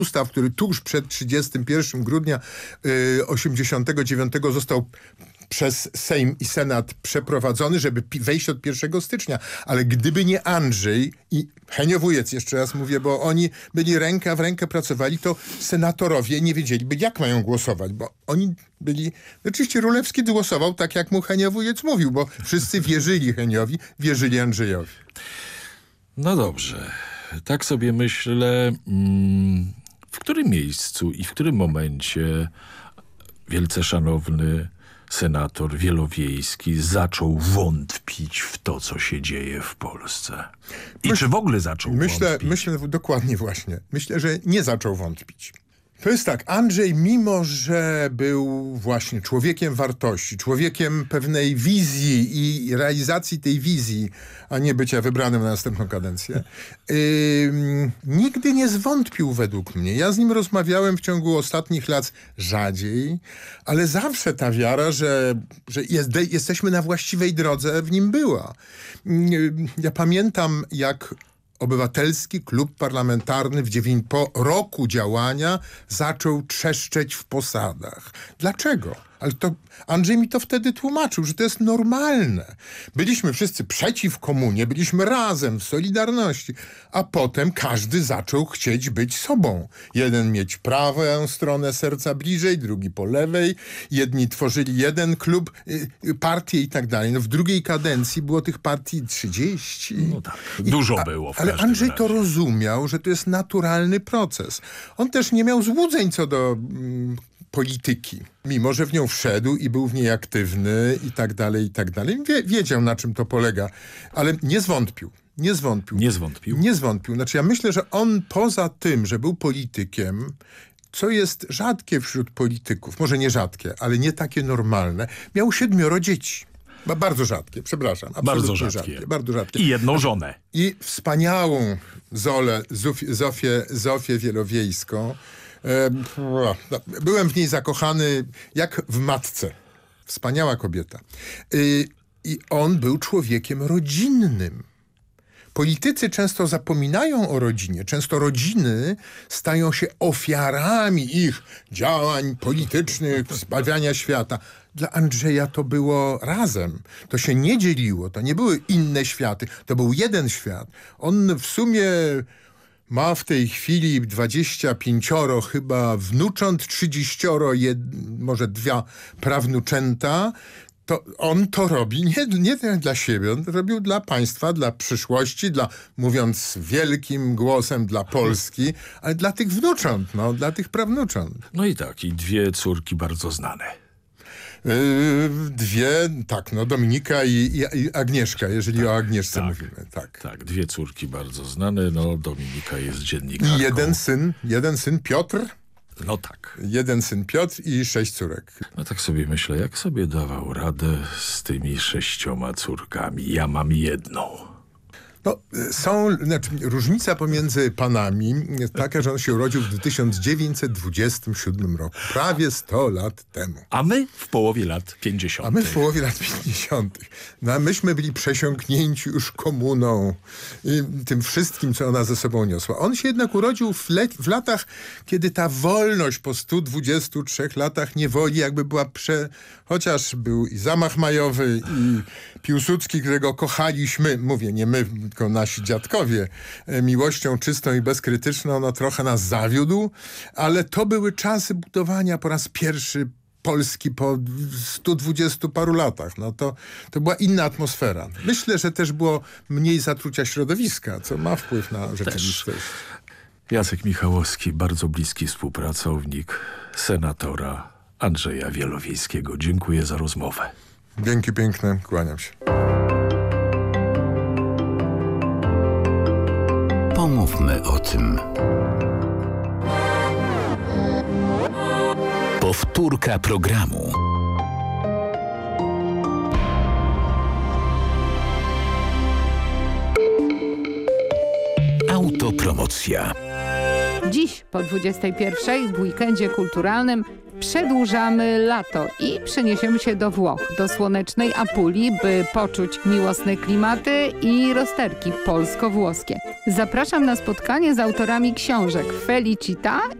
ustaw, który tuż przed 31 grudnia 89 został przez Sejm i Senat przeprowadzony, żeby wejść od 1 stycznia. Ale gdyby nie Andrzej i Henio Wujec, jeszcze raz mówię, bo oni byli ręka w rękę pracowali, to senatorowie nie wiedzieliby, jak mają głosować, bo oni byli... Oczywiście Rulewski głosował tak, jak mu Henio Wujec mówił, bo wszyscy wierzyli Heniowi, wierzyli Andrzejowi. No dobrze. Tak sobie myślę, w którym miejscu i w którym momencie wielce szanowny senator wielowiejski zaczął wątpić w to, co się dzieje w Polsce? Czy w ogóle zaczął wątpić? Myślę dokładnie właśnie. Myślę, że nie zaczął wątpić. To jest tak, Andrzej, mimo że był właśnie człowiekiem wartości, człowiekiem pewnej wizji i realizacji tej wizji, a nie bycia wybranym na następną kadencję, nigdy nie zwątpił według mnie. Ja z nim rozmawiałem w ciągu ostatnich lat rzadziej, ale zawsze ta wiara, że jesteśmy na właściwej drodze, w nim była. Ja pamiętam, jak Obywatelski Klub Parlamentarny po roku działania zaczął trzeszczeć w posadach. Dlaczego? Ale to Andrzej mi to wtedy tłumaczył, że to jest normalne. Byliśmy wszyscy przeciw komunie, byliśmy razem w Solidarności, a potem każdy zaczął chcieć być sobą. Jeden mieć prawą stronę serca bliżej, drugi po lewej. Jedni tworzyli jeden klub, partię i tak dalej. No w drugiej kadencji było tych partii 30. No tak, dużo było w każdym Ale Andrzej razie to rozumiał, że to jest naturalny proces. On też nie miał złudzeń co do polityki. Mimo że w nią wszedł i był w niej aktywny i tak dalej, i tak dalej. Wiedział, na czym to polega. Ale nie zwątpił. Nie zwątpił. Nie zwątpił? Nie zwątpił. Znaczy ja myślę, że on poza tym, że był politykiem, co jest rzadkie wśród polityków, może nie rzadkie, ale nie takie normalne, miał 7 dzieci. Bardzo rzadkie, przepraszam. Bardzo rzadkie. Bardzo rzadkie. I jedną żonę. I wspaniałą Zofię Wielowiejską. Byłem w niej zakochany jak w matce. Wspaniała kobieta. I on był człowiekiem rodzinnym. Politycy często zapominają o rodzinie. Często rodziny stają się ofiarami ich działań politycznych, zbawiania świata. Dla Andrzeja to było razem. To się nie dzieliło. To nie były inne światy. To był jeden świat. On w sumie ma w tej chwili 25 chyba wnucząt, 30, może 2 prawnuczęta. To on to robi nie dla siebie, on to robił dla państwa, dla przyszłości, mówiąc wielkim głosem, dla Polski, ale dla tych wnucząt, dla tych prawnucząt. No i tak, i 2 córki bardzo znane. 2, tak, Dominika i Agnieszka, jeżeli o Agnieszce mówimy. Tak, 2 córki bardzo znane, Dominika jest dziennikarką. I jeden syn Piotr. No tak. 1 syn Piotr i 6 córek. No tak sobie myślę, jak sobie dawał radę z tymi 6 córkami. Ja mam 1. Różnica pomiędzy panami jest taka, że on się urodził w 1927 roku. Prawie 100 lat temu. A my w połowie lat 50. A myśmy byli przesiąknięci już komuną i tym wszystkim, co ona ze sobą niosła. On się jednak urodził w latach, kiedy ta wolność po 123 latach niewoli jakby była chociaż był i zamach majowy, i Piłsudski, którego kochaliśmy, mówię, nie my, tylko nasi dziadkowie, miłością czystą i bezkrytyczną, trochę nas zawiódł, ale to były czasy budowania po raz pierwszy Polski po 120 paru latach. To była inna atmosfera. Myślę, że też było mniej zatrucia środowiska, co ma wpływ na rzeczywistość. Jacek Michałowski, bardzo bliski współpracownik senatora Andrzeja Wielowiejskiego. Dziękuję za rozmowę. Dzięki piękne, kłaniam się. Pomówmy o tym. Powtórka programu. Autopromocja. Dziś po 21:00 w Weekendzie Kulturalnym przedłużamy lato i przeniesiemy się do Włoch, do słonecznej Apulii, by poczuć miłosne klimaty i rozterki polsko-włoskie. Zapraszam na spotkanie z autorami książek Felicita